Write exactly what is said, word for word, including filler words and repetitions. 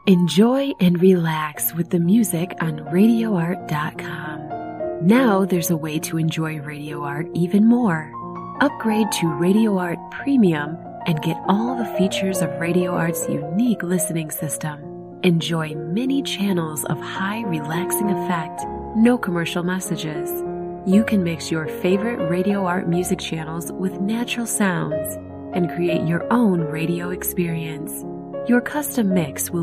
Enjoy and relax with the music on radio art dot com. Now there's a way to enjoy Radio Art even more. Upgrade to Radio Art Premium and get all the features of Radio Art's unique listening system. Enjoy many channels of high relaxing effect, no commercial messages. You can mix your favorite Radio Art music channels with natural sounds and create your own radio experience. Your custom mix will